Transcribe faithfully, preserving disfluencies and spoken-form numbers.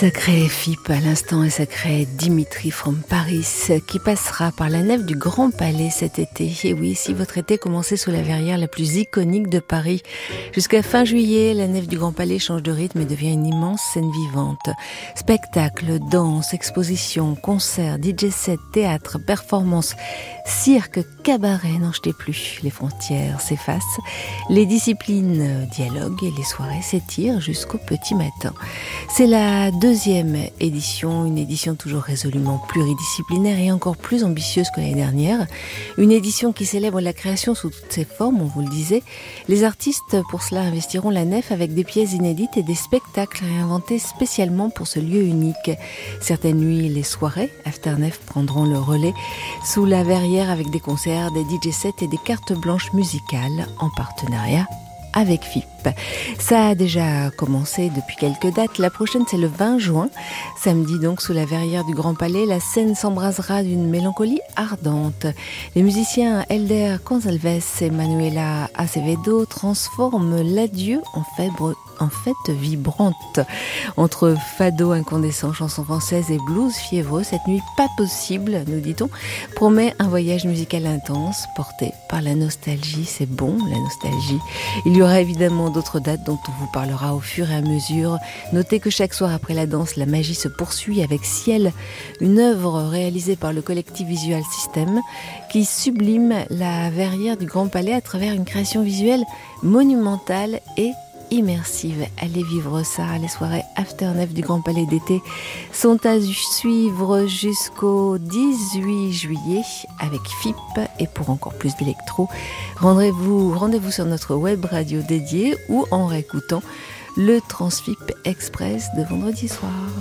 Sacré F I P à l'instant et sacré Dimitri from Paris qui passera par la nef du Grand Palais cet été. Et oui, si votre été commençait sous la verrière la plus iconique de Paris, jusqu'à fin juillet, la nef du Grand Palais change de rythme et devient une immense scène vivante. Spectacles, danse, expositions, concerts, D J sets, théâtre, performances, cirque, cabaret, n'en jetez plus. Les frontières s'effacent, les disciplines dialoguent et les soirées s'étirent jusqu'au petit matin. C'est la deuxième édition, une édition toujours résolument pluridisciplinaire et encore plus ambitieuse que l'année dernière. Une édition qui célèbre la création sous toutes ses formes, on vous le disait. Les artistes, pour cela, investiront la nef avec des pièces inédites et des spectacles réinventés spécialement pour ce lieu unique. Certaines nuits, les soirées After Nef prendront le relais sous la verrière avec des concerts, des D J sets et des cartes blanches musicales en partenariat avec F I P. Ça a déjà commencé depuis quelques dates. La prochaine, c'est le vingt juin. Samedi, donc, sous la verrière du Grand Palais, la scène s'embrasera d'une mélancolie ardente. Les musiciens Helder Gonçalves et Manuela Acevedo transforment l'adieu en fèbre en fête vibrante. Entre fado incandescent, chansons françaises et blues fiévreux, cette nuit pas possible, nous dit-on, promet un voyage musical intense, porté par la nostalgie. C'est bon, la nostalgie. Il y aura évidemment d'autres dates dont on vous parlera au fur et à mesure. Notez que chaque soir après la danse, la magie se poursuit avec Ciel, une œuvre réalisée par le collectif Visual System qui sublime la verrière du Grand Palais à travers une création visuelle monumentale et immersive. Allez vivre ça. Les soirées After Nef du Grand Palais d'été sont à suivre jusqu'au dix-huit juillet avec F I P. Et pour encore plus d'électro, rendez-vous, rendez-vous sur notre web radio dédiée ou en réécoutant le Transfip Express de vendredi soir.